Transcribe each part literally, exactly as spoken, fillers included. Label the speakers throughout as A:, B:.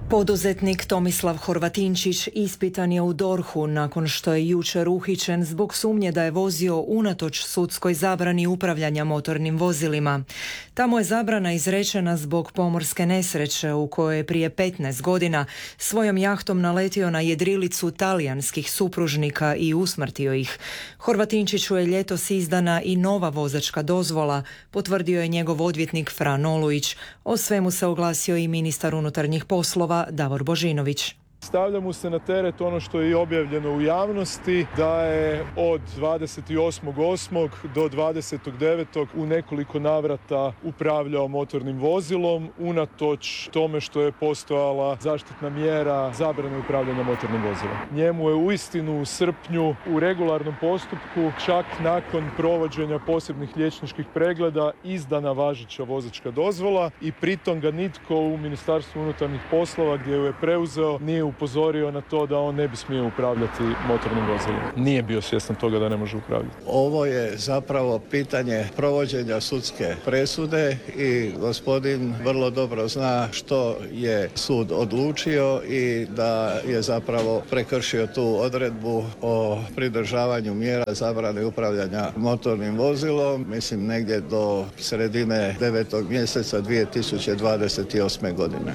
A: Poduzetnik Tomislav Horvatinčić ispitan je u dorhu nakon što je jučer uhićen zbog sumnje da je vozio unatoč sudskoj zabrani upravljanja motornim vozilima. Tamo je zabrana izrečena zbog pomorske nesreće u kojoj je prije petnaest godina svojom jahtom naletio na jedrilicu talijanskih supružnika i usmrtio ih. Horvatinčiću je ljetos izdana i nova vozačka dozvola, potvrdio je njegov odvjetnik Fran Olujić. O svemu se oglasio i ministar unutarnjih poslova Davor Božinović.
B: Stavlja mu se na teret ono što je i objavljeno u javnosti, da je od dvadeset osmog osmog do dvadesetog devetog u nekoliko navrata upravljao motornim vozilom, unatoč tome što je postojala zaštitna mjera zabrane upravljanja motornim vozilom. Njemu je uistinu u srpnju u regularnom postupku, čak nakon provođenja posebnih liječničkih pregleda, izdana važeća vozačka dozvola i pritom ga nitko u Ministarstvu unutarnjih poslova, gdje ju je preuzeo, nije upozorio na to da on ne bi smio upravljati motornim vozilom. Nije bio svjestan toga da ne može upravljati.
C: Ovo je zapravo pitanje provođenja sudske presude i gospodin vrlo dobro zna što je sud odlučio i da je zapravo prekršio tu odredbu o pridržavanju mjera zabrane upravljanja motornim vozilom, mislim negdje do sredine devetog mjeseca dvije tisuće dvadeset osme godine.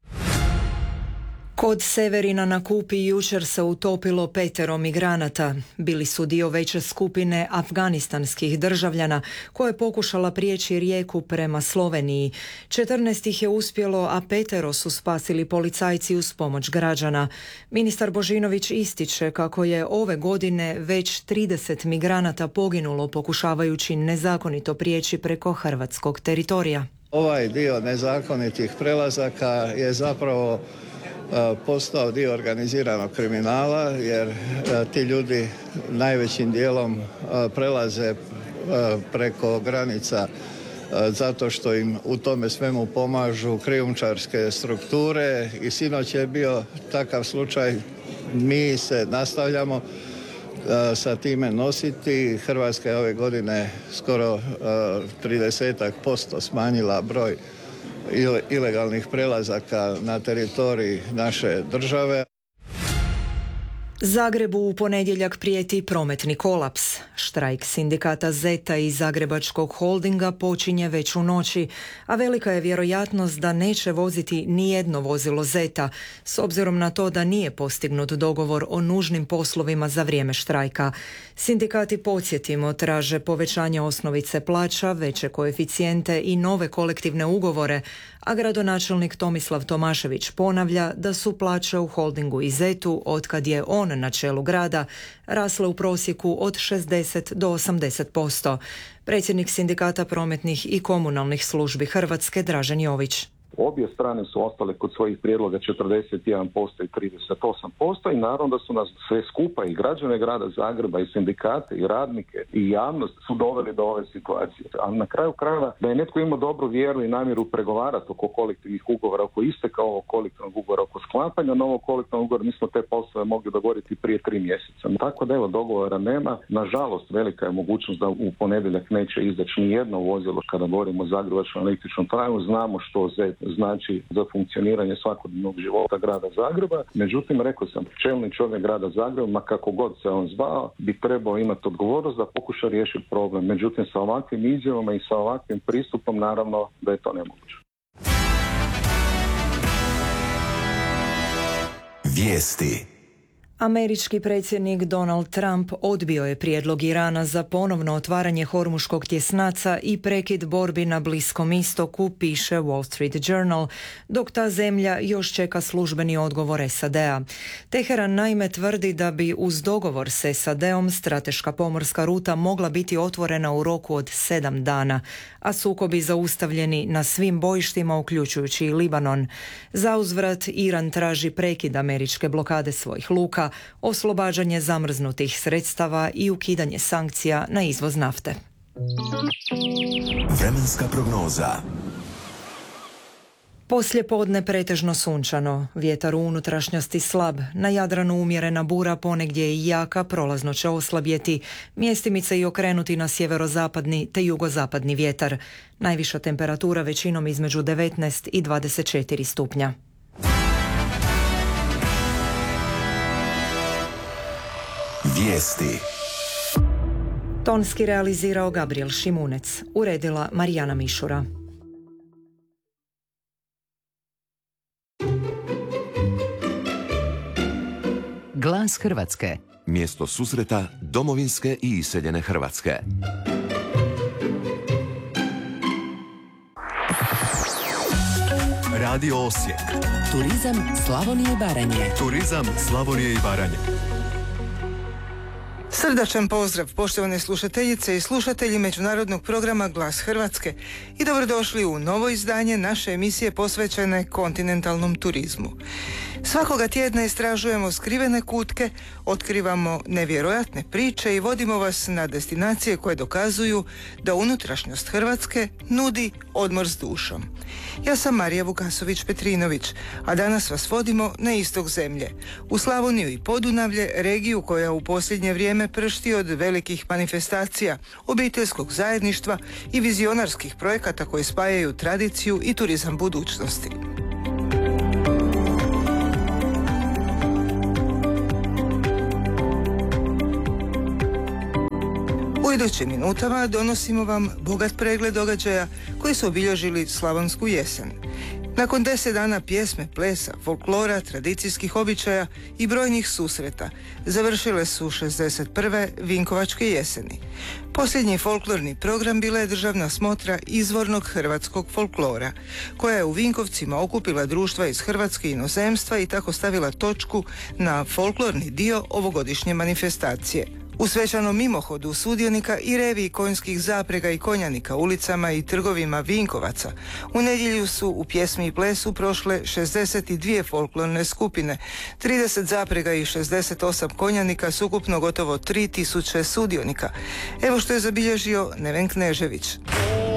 A: Kod Severina na Kupi jučer se utopilo petero migranata. Bili su dio veće skupine afganistanskih državljana koja je pokušala prijeći rijeku prema Sloveniji. četrnaest ih je uspjelo, a petero su spasili policajci uz pomoć građana. Ministar Božinović ističe kako je ove godine već trideset migranata poginulo pokušavajući nezakonito prijeći preko hrvatskog teritorija.
C: Ovaj dio nezakonitih prelazaka je zapravo postao dio organiziranog kriminala, jer ti ljudi najvećim dijelom prelaze preko granica zato što im u tome svemu pomažu krijumčarske strukture i sinoć je bio takav slučaj. Mi se nastavljamo sa time nositi. Hrvatska je ove godine skoro trideset posto smanjila broj ilegalnih prelazaka na teritoriji naše države.
A: Zagrebu u ponedjeljak prijeti prometni kolaps. Štrajk sindikata Zeta i Zagrebačkog holdinga počinje već u noći, a velika je vjerojatnost da neće voziti nijedno vozilo Zeta, s obzirom na to da nije postignut dogovor o nužnim poslovima za vrijeme štrajka. Sindikati, podsjetimo, traže povećanje osnovice plaća, veće koeficijente i nove kolektivne ugovore, a gradonačelnik Tomislav Tomašević ponavlja da su plaće u holdingu i Zetu, otkad je on na čelu grada, rasle u prosjeku od šezdeset do osamdeset posto. Predsjednik sindikata prometnih i komunalnih službi Hrvatske Dražen Jović.
D: Obje strane su ostale kod svojih prijedloga četrdeset jedan posto i trideset osam posto i naravno da su nas sve skupa i građane grada Zagreba i sindikate i radnike i javnost su doveli do ove situacije. Ali na kraju krajeva da je netko imao dobru vjeru i namjeru pregovarati oko kolektivnih ugovora, oko isteka ovog kolektivnog ugovora, oko sklapanja novog kolektivnog ugovora, mi smo te poslove mogli dogovoriti prije tri mjeseca. Tako da evo, dogovora nema. Nažalost, velika je mogućnost da u ponedjeljak neće izaći ni jedno vozilo kada govorimo o zagrebačkom električnom tramvaju. Znamo što Zet znači za funkcioniranje svakodnevnog života grada Zagreba. Međutim, rekao sam, čelni čovjek grada Zagreba, ma kako god se on zvao, bi trebao imati odgovornost da pokuša riješiti problem. Međutim, sa ovakvim izjavama i sa ovakvim pristupom, naravno da je to nemoguće.
A: Vijesti. Američki predsjednik Donald Trump odbio je prijedlog Irana za ponovno otvaranje Hormuškog tjesnaca i prekid borbi na Bliskom istoku, piše Wall Street Journal, dok ta zemlja još čeka službeni odgovor S A D-a. Teheran naime tvrdi da bi uz dogovor s S A D-om strateška pomorska ruta mogla biti otvorena u roku od sedam dana, a sukobi zaustavljeni na svim bojištima, uključujući i Libanon. Zauzvrat, Iran traži prekid američke blokade svojih luka, oslobađanje zamrznutih sredstava i ukidanje sankcija na izvoz nafte. Vremenska prognoza. Poslije podne pretežno sunčano, vjetar u unutrašnjosti slab, na Jadranu umjerena bura, ponegdje i jaka, prolazno će oslabjeti, mjestimice i okrenuti na sjeverozapadni te jugozapadni vjetar. Najviša temperatura većinom između devetnaest i dvadeset četiri stupnja.
E: Vijesti.
A: Tonski realizirao Gabriel Šimunec, uredila Marijana Mišura.
F: Glas Hrvatske.
E: Mjesto susreta domovinske i iseljene Hrvatske.
G: Radio Osijek.
F: Turizam Slavonije i Baranje.
G: Turizam Slavonije i Baranje.
H: Srdačan pozdrav, poštovane slušateljice i slušatelji međunarodnog programa Glas Hrvatske i dobrodošli u novo izdanje naše emisije posvećene kontinentalnom turizmu. Svakoga tjedna istražujemo skrivene kutke, otkrivamo nevjerojatne priče i vodimo vas na destinacije koje dokazuju da unutrašnjost Hrvatske nudi odmor s dušom. Ja sam Marija Vukasović-Petrinović, a danas vas vodimo na istok zemlje, u Slavoniju i Podunavlje, regiju koja u posljednje vrijeme pršti od velikih manifestacija, obiteljskog zajedništva i vizionarskih projekata koji spajaju tradiciju i turizam budućnosti. U idućim minutama donosimo vam bogat pregled događaja koji su obilježili slavonsku jesen. Nakon deset dana pjesme, plesa, folklora, tradicijskih običaja i brojnih susreta, završile su šezdeset prve Vinkovačke jeseni. Posljednji folklorni program bila je državna smotra izvornog hrvatskog folklora, koja je u Vinkovcima okupila društva iz Hrvatske i inozemstva i tako stavila točku na folklorni dio ovogodišnje manifestacije. U svečanom mimohodu sudionika i reviji konjskih zaprega i konjanika ulicama i trgovima Vinkovaca u nedjelju su u pjesmi i plesu prošle šezdeset dvije folklorne skupine, trideset zaprega i šezdeset osam konjanika s ukupno gotovo tri tisuće sudionika. Evo što je zabilježio Neven Knežević.